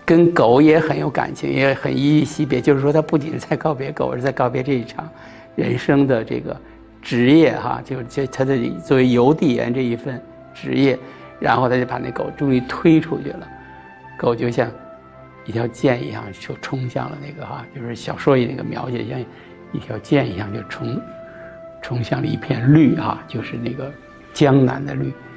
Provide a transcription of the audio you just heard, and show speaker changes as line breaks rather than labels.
跟狗也很有感情，也很依依惜别。就是说，他不仅是在告别狗，而是在告别这一场人生的这个职业哈，就是他的作为邮递员这一份职业。然后他就把那狗终于推出去了，狗就像一条箭一样就冲向了那个哈，就是小说里那个描写，像一条箭一样就冲向了一片绿哈，就是那个江南的绿。